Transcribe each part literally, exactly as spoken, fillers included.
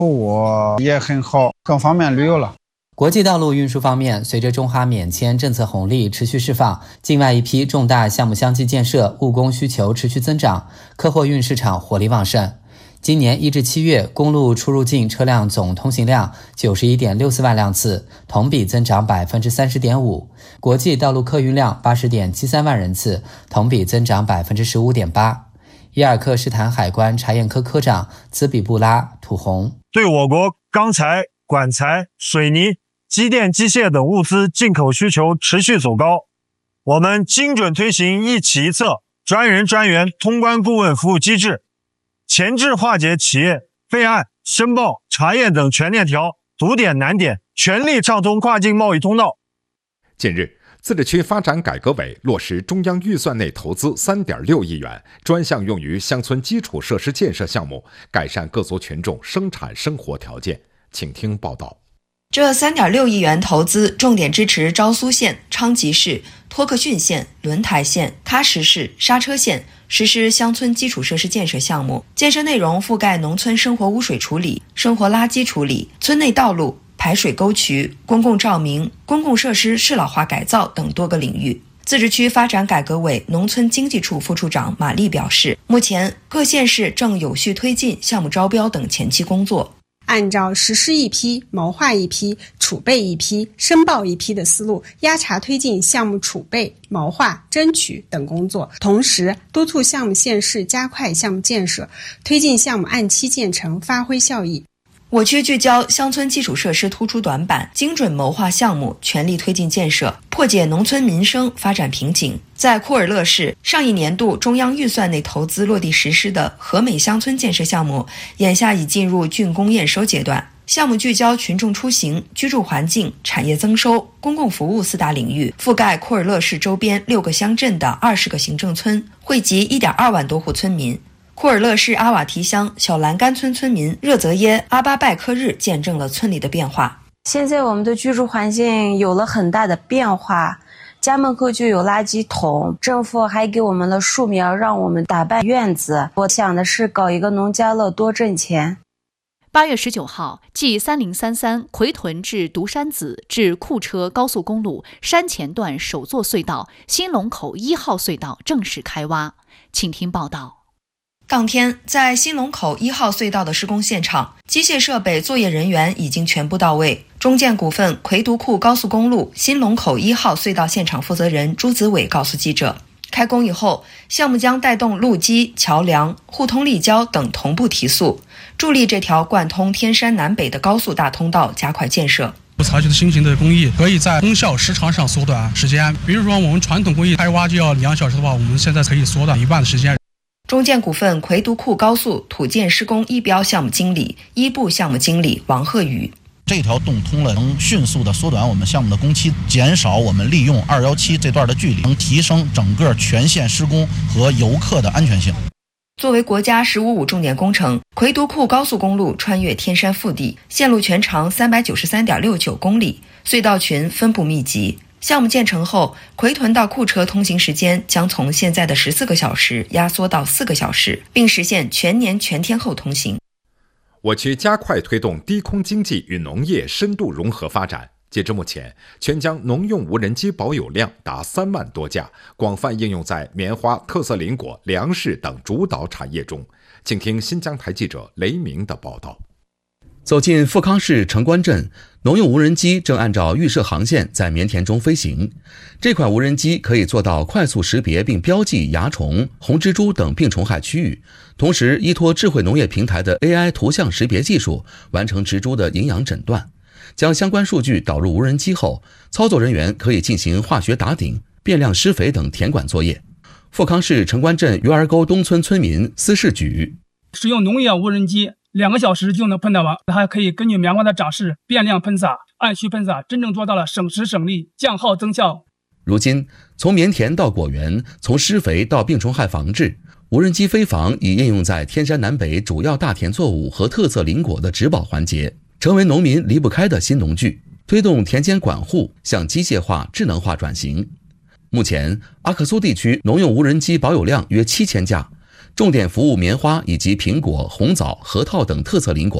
务也很好，更方便旅游了。 国际道路运输方面，随着中哈免签政策红利持续释放，境外一批重大项目相继建设，务工需求持续增长，客货运市场活力旺盛。今年一至七月，公路出入境车辆总通行量九十一点六四万辆次，同比增长百分之三十点五；国际道路客运量八十点七三万人次，同比增长百分之十五点八。伊尔克什坦海关查验科科长兹比布拉土红对我国钢材、管材、水泥、机电机械等物资进口需求持续走高，我们精准推行一企一策、专人专员通关顾问服务机制，前置化解企业备案、申报、查验等全链条堵点难点，全力畅通跨境贸易通道。 近日，自治区发展改革委落实中央预算内投资 三点六亿元，专项用于乡村基础设施建设项目，改善各族群众生产生活条件。请听报道。 这 三点六亿元投资重点支持昭苏县、昌吉市、托克逊县、轮台县、喀什市、刹车县实施乡村基础设施建设项目，建设内容覆盖农村生活污水处理、生活垃圾处理、村内道路、排水沟渠、公共照明、公共设施适老化改造等多个领域。自治区发展改革委农村经济处副处长马丽表示，目前各县市正有序推进项目招标等前期工作， 按照实施一批、谋划一批、储备一批、申报一批的思路，压查推进项目储备、谋划、争取等工作，同时督促项目县市加快项目建设，推进项目按期建成，发挥效益。 我区聚焦乡村基础设施突出短板，精准谋划项目，全力推进建设，破解农村民生发展瓶颈。在库尔勒市，上一年度中央预算内投资落地实施的和美乡村建设项目，眼下已进入竣工验收阶段。项目聚焦群众出行、居住环境、产业增收、公共服务四大领域，覆盖库尔勒市周边六个乡镇的二十个行政村，惠及 一点二万多户村民。库尔勒市阿瓦提乡小栏杆村村民热泽耶阿巴拜克日见证了村里的变化。 现在我们的居住环境有了很大的变化，家门口就有垃圾桶，政府还给我们了树苗，让我们打扮院子。我想的是搞一个农家乐，多挣钱。 八月十九号，继三零三三奎屯至独山子至库车高速公路山前段首座隧道新龙口一号隧道正式开挖。请听报道。 当天，在新龙口一号隧道的施工现场，机械设备、作业人员已经全部到位。中建股份奎独库高速公路新龙口一号隧道现场负责人朱子伟告诉记者，开工以后，项目将带动路基、桥梁、互通立交等同步提速，助力这条贯通天山南北的高速大通道加快建设。 采取的新型的工艺可以在功效时长上缩短时间，比如说我们传统工艺开挖就要两小时的话，我们现在可以缩短一半的时间。 中建股份奎独库高速土建施工一标项目经理、一部项目经理王鹤宇， 这条动通了，能迅速的缩短我们项目的工期，减少我们利用二一七这段的距离，能提升整个全线施工和游客的安全性。 作为国家“十五五”重点工程，奎独库高速公路穿越天山腹地，线路全长三百九十三点六九公里，隧道群分布密集。项目建成后，奎屯到库车通行时间将从现在的十四个小时压缩到四个小时，并实现全年全天候通行。 我区加快推动低空经济与农业深度融合发展。截至目前，全疆农用无人机保有量达三万多架，广泛应用在棉花、特色林果、粮食等主导产业中。请听新疆台记者雷鸣的报道。 走进富康市城关镇，农用无人机正按照预设航线在棉田中飞行。这款无人机可以做到快速识别并标记蚜虫、红蜘蛛等病虫害区域，同时依托智慧农业平台的 A I 图像识别技术，完成植株的营养诊断。将相关数据导入无人机后，操作人员可以进行化学打顶、变量施肥等田管作业。富康市城关镇鱼儿沟东村村民司世举， 使用农业无人机两个小时就能喷洒完，还可以根据棉花的长势变量喷洒、按需喷洒，真正做到了省时省力、降耗增效。 如今，从棉田到果园，从施肥到病虫害防治，无人机飞防已应用在天山南北主要大田作物和特色林果的植保环节，成为农民离不开的新农具，推动田间管护向机械化、智能化转型。目前，阿克苏地区农用无人机保有量约七千架，重点服务棉花以及苹果、红枣、核桃等特色林果。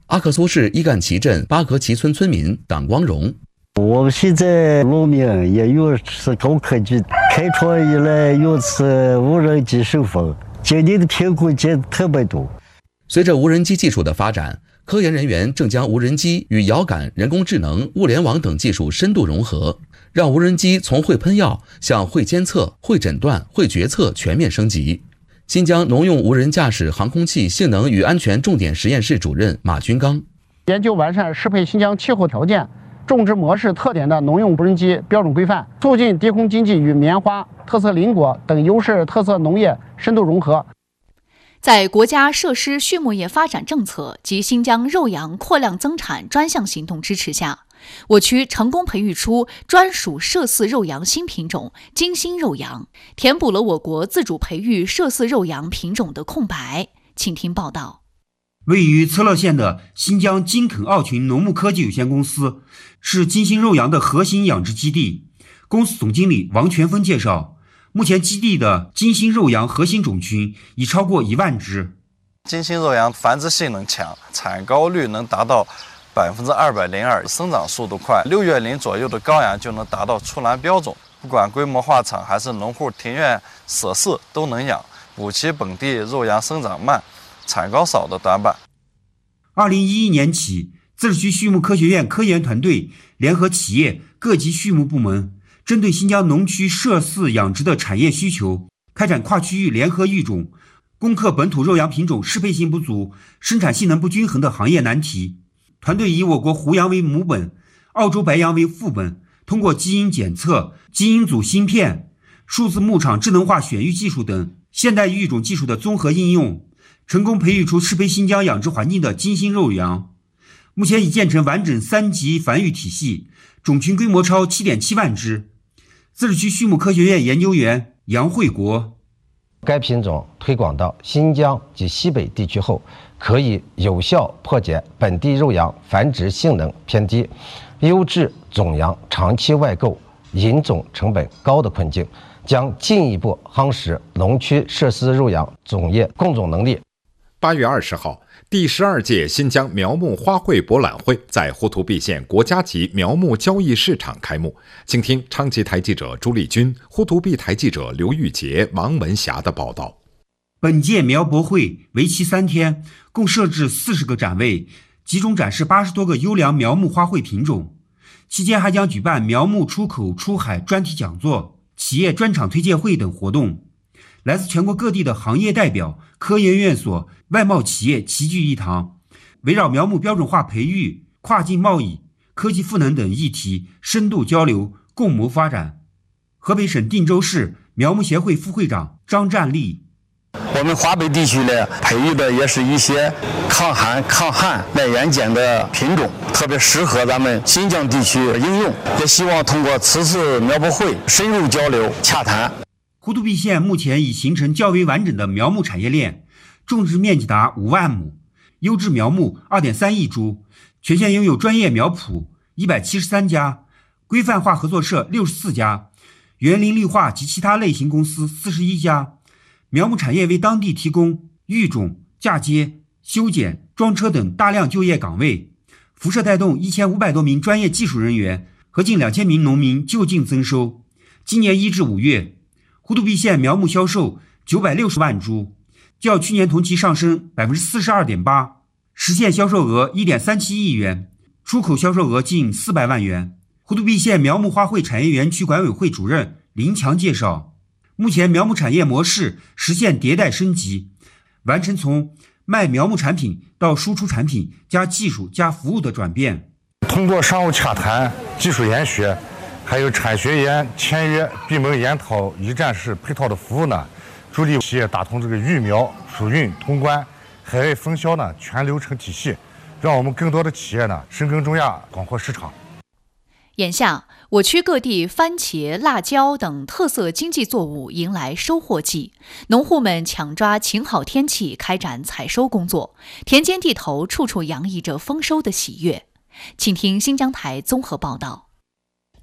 阿克苏市伊干旗镇巴格旗村村民党光荣： 我们现在农民也有是高科技，开创以来有次无人机授粉，今年的苹果结的特别多。 随着无人机技术的发展，科研人员正将无人机与遥感、人工智能、物联网等技术深度融合，让无人机从会喷药向会监测、会诊断、会决策全面升级。新疆农用无人驾驶航空器性能与安全重点实验室主任马军刚： 研究完善适配新疆气候条件、种植模式特点的农用无人机标准规范，促进低空经济与棉花、特色林果等优势特色农业深度融合。 在国家设施畜牧业发展政策及新疆肉羊扩量增产专项行动支持下，我区成功培育出专属麝饲肉羊新品种金星肉羊，填补了我国自主培育麝饲肉羊品种的空白。请听报道。 位于策勒县的新疆金肯奥群农牧科技有限公司是金星肉羊的核心养殖基地。公司总经理王全峰介绍，目前基地的金星肉羊核心种群已超过一万只。 金星肉羊繁殖性能强，产高率能达到百分之二百零二，生长速度快，六月龄左右的羔羊就能达到出栏标种。不管规模化场还是农户庭院舍饲都能养，补齐本地肉羊生长慢、产高少的短板。 二零一一年起，自治区畜牧科学院科研团队联合企业各级畜牧部门，针对新疆农区麝饲养殖的产业需求，开展跨区域联合育种，攻克本土肉羊品种适配性不足、生产性能不均衡的行业难题。团队以我国胡羊为母本，澳洲白羊为副本，通过基因检测、基因组芯片、数字牧场智能化选育技术等现代育种技术的综合应用，成功培育出适配新疆养殖环境的金星肉羊。目前已建成完整三级繁育体系，种群规模超 七点七万只。自治区畜牧科学院研究员杨惠国： 该品种推广到新疆及西北地区后，可以有效破解本地肉羊繁殖性能偏低、优质种羊长期外购、引种成本高的困境，将进一步夯实农区麝饲肉羊种业供种能力。 八月二十号，第十二届新疆苗木花卉博览会在呼图壁县国家级苗木交易市场开幕。请听昌吉台记者朱丽君、呼图壁台记者刘玉杰、王文霞的报道。 本届苗博会为期三天，共设置四十个展位，集中展示八十多个优良苗木花卉品种。期间还将举办苗木出口出海专题讲座、企业专场推介会等活动。来自全国各地的行业代表、科研院所、外贸企业齐聚一堂，围绕苗木标准化培育、跨境贸易、科技赋能等议题深度交流，共谋发展。河北省定州市苗木协会副会长张占利： 我们华北地区呢，培育的也是一些抗寒、抗旱、耐盐碱的品种，特别适合咱们新疆地区应用。也希望通过此次苗博会深入交流、洽谈。 呼图壁县目前已形成较为完整的苗木产业链，种植面积达五万亩，优质苗木 二点三亿株，全县拥有专业苗圃一百七十三家，规范化合作社六十四家，园林绿化及其他类型公司四十一家。苗木产业为当地提供育种、嫁接、修剪、装车等大量就业岗位，辐射带动一千五百多名专业技术人员和近两千名农民就近增收。今年一至五月，呼图壁县苗木销售九百六十万株，较去年同期上升 百分之四十二点八， 实现销售额 一点三七亿元，出口销售额近四百万元。呼图壁县苗木花卉产业园区管委会主任林强介绍，目前苗木产业模式实现迭代升级，完成从卖苗木产品到输出产品加技术加服务的转变。 通过商务洽谈、技术研学，还有产学研签约、闭门研讨一站式配套的服务呢，助力企业打通这个育苗、储运、通关、海外分销呢全流程体系，让我们更多的企业呢深耕中亚，广阔市场。 眼下，我区各地番茄、辣椒等特色经济作物迎来收获季，农户们抢抓晴好天气开展采收工作，田间地头处处洋溢着丰收的喜悦。请听新疆台综合报道。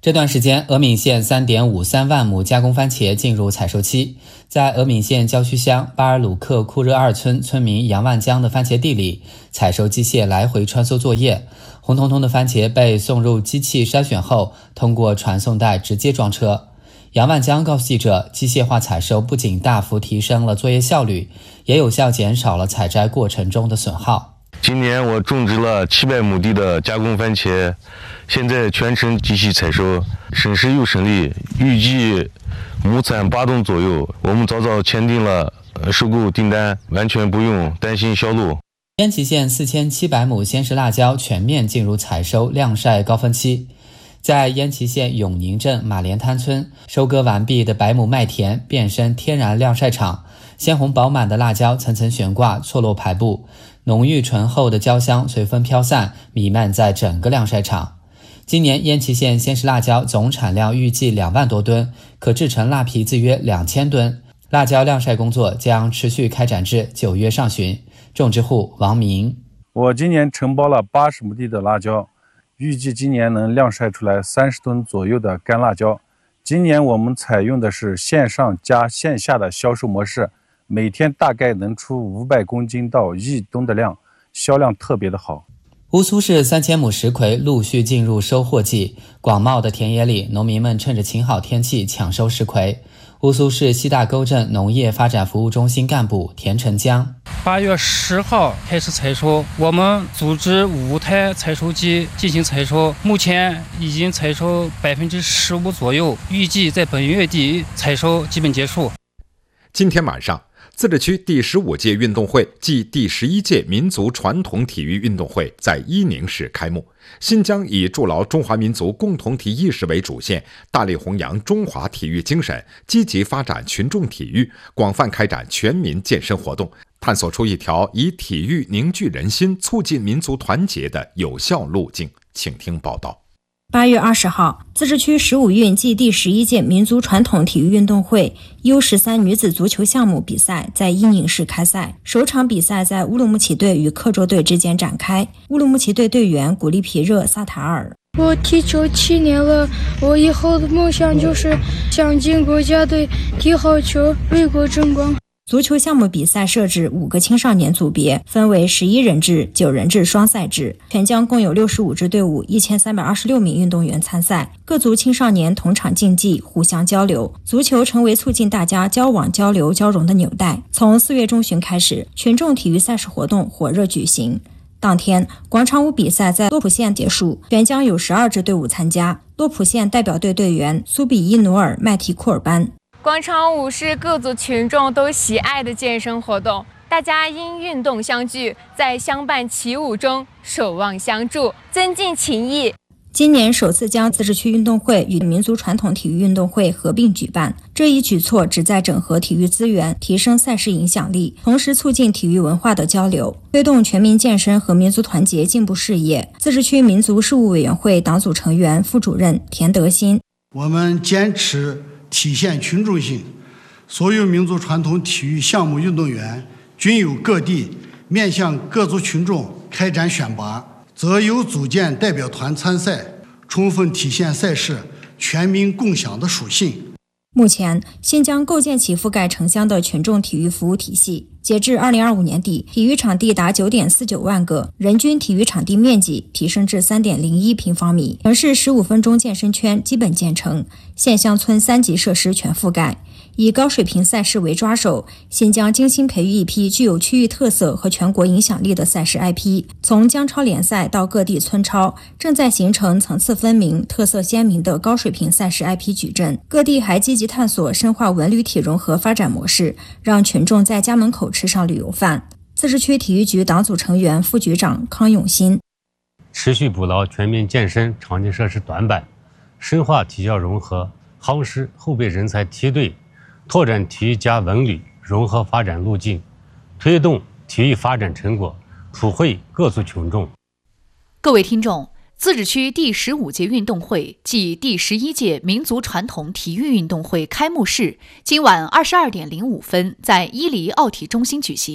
这段时间，峨岷县 三点五三万亩加工番茄进入采收期。在峨岷县郊区乡巴尔鲁克库热二村村民杨万江的番茄地里，采收机械来回穿梭作业，红彤彤的番茄被送入机器筛选后，通过传送带直接装车。杨万江告诉记者，机械化采收不仅大幅提升了作业效率，也有效减少了采摘过程中的损耗。 今年我种植了七百亩地的加工番茄，现在全程机器采收，省时又省力，预计亩产八吨左右。我们早早签订了收购订单，完全不用担心销路。 烟岐县四千七百亩鲜食辣椒全面进入采收晾晒高峰期。在烟岐县永宁镇马连滩村，收割完毕的百亩麦田变身天然晾晒场，鲜红饱满的辣椒层层悬挂，错落排布，浓郁醇厚的椒香随风飘散，弥漫在整个晾晒场。今年烟岐县鲜食辣椒总产量预计两万多吨，可制成辣皮子约两千吨。辣椒晾晒工作将持续开展至九月上旬。种植户王明： 我今年承包了八十亩地的辣椒，预计今年能晾晒出来三十吨左右的干辣椒。今年我们采用的是线上加线下的销售模式，每天大概能出五百公斤到一吨的量，销量特别的好。 乌苏市三千亩石葵陆续进入收获季，广袤的田野里，农民们趁着晴好天气抢收石葵。乌苏市西大沟镇农业发展服务中心干部田成江： 八月十号开始采收，我们组织五台采收机进行采收，目前已经采收百分之十五左右，预计在本月底采收基本结束。 今天晚上，自治区第十五届运动会暨第十一届民族传统体育运动会在伊宁市开幕。新疆以筑牢中华民族共同体意识为主线，大力弘扬中华体育精神，积极发展群众体育，广泛开展全民健身活动，探索出一条以体育凝聚人心、促进民族团结的有效路径。请听报道。 八月二十号，自治区十五运暨第十一届民族传统体育运动会 U 十三 女子足球项目比赛在伊宁市开赛。首场比赛在乌鲁木齐队与克卓队之间展开。乌鲁木齐队队员古利皮热萨塔尔： 我踢球七年了，我以后的梦想就是想进国家队踢好球，为国争光。 足球项目比赛设置五个青少年组别，分为十一人制、九人制双赛制。全疆共有六十五支队伍，一千三百二十六名运动员参赛。各族青少年同场竞技，互相交流。足球成为促进大家交往、交流、交融的纽带。从四月中旬开始，群众体育赛事活动火热举行。当天，广场舞比赛在洛普县结束，全疆有十二支队伍参加。洛普县代表队队员苏比伊努尔麦提库尔班。 广场舞是各族群众都喜爱的健身活动，大家因运动相聚，在相伴起舞中守望相助，增进情谊。 今年首次将自治区运动会与民族传统体育运动会合并举办，这一举措旨在整合体育资源，提升赛事影响力，同时促进体育文化的交流，推动全民健身和民族团结进步事业。自治区民族事务委员会党组成员、副主任田德新： 我们坚持体现群众性，所有民族传统体育项目运动员均由各地面向各族群众开展选拔，则由组建代表团参赛，充分体现赛事全民共享的属性。 目前，新疆构建起覆盖城乡的群众体育服务体系。截至二零二五年底，体育场地达九点四九万个，人均体育场地面积提升至三点零一平方米，城市十五分钟健身圈基本建成，县乡村三级设施全覆盖。以高水平赛事为抓手，新疆精心培育一批具有区域特色和全国影响力的赛事 I P， 从疆超联赛到各地村超，正在形成层次分明、特色鲜明的高水平赛事 I P 矩阵。各地还积极探索深化文旅体融合发展模式，让群众在家门口吃上旅游饭。自治区体育局党组成员、副局长康永新： 持续补牢全民健身场地设施短板，深化体教融合，夯实后备人才梯队，拓展体育加文旅融合发展路径，推动体育发展成果普惠各族群众。 各位听众，自治区第十五届运动会暨第十一届民族传统体育运动会开幕式今晚二十二点零五分在伊犁奥体中心举行。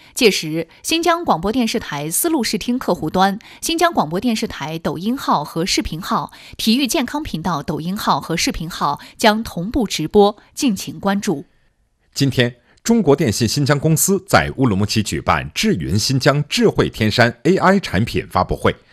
届时，新疆广播电视台丝路视听客户端、新疆广播电视台抖音号和视频号、体育健康频道抖音号和视频号将同步直播，敬请关注。 今天，中国电信新疆公司在乌鲁木齐举办智云新疆智慧天山 A I 产品发布会，